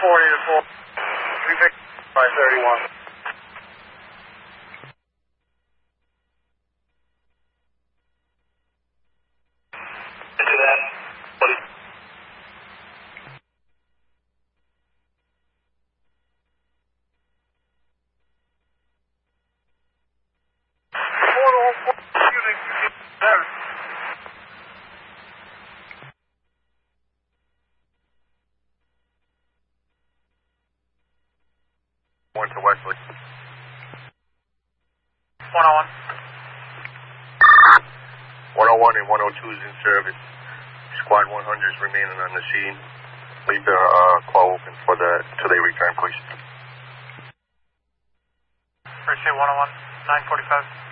40 to 4. We picked by 31. Into that. One to Wesley. 101. 101 and 102 is in service. Squad 100 is remaining on the scene. Leave the call open for till they return, please. Appreciate 101. 945.